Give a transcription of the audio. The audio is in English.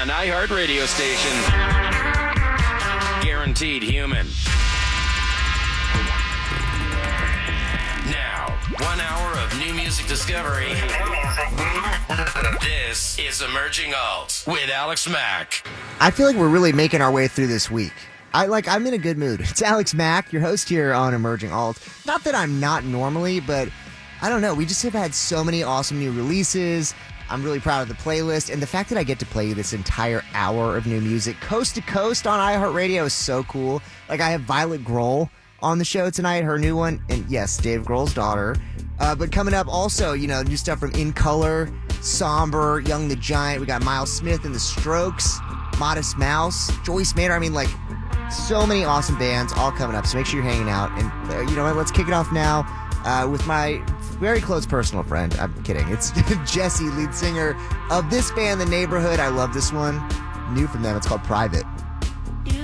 one iHeart radio station. Guaranteed human. Now, 1 hour of new music discovery. This is Emerging Alt with Alex Mack. I feel like we're really making our way through this week. I'm in a good mood. It's Alex Mack, your host here on Emerging Alt. Not that I'm not normally, but I don't know. We just have had so many awesome new releases. I'm really proud of the playlist, and the fact that I get to play this entire hour of new music coast to coast on iHeartRadio is so cool. Like, I have Violet Grohl on the show tonight, her new one, and yes, Dave Grohl's daughter. But coming up also, new stuff from In Color, Somber, Young the Giant. We got Miles Smith and the Strokes, Modest Mouse, Joyce Manor. So many awesome bands all coming up, so make sure you're hanging out. And you know what, let's kick it off now with my very close personal friend. I'm kidding. It's Jesse, lead singer of this band, The Neighborhood. I love this one. New from them. It's called Private.